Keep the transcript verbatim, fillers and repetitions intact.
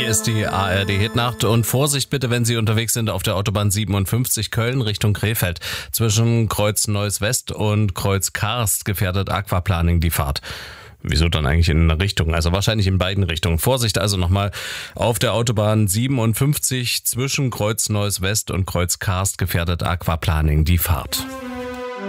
Hier ist die A R D-Hitnacht und Vorsicht bitte, wenn Sie unterwegs sind auf der Autobahn siebenundfünfzig Köln Richtung Krefeld. Zwischen Kreuz Neuss West und Kreuz Karst gefährdet Aquaplaning die Fahrt. Wieso dann eigentlich in eine Richtung? Also wahrscheinlich in beiden Richtungen. Vorsicht also nochmal auf der Autobahn siebenundfünfzig zwischen Kreuz Neuss West und Kreuz Karst gefährdet Aquaplaning die Fahrt.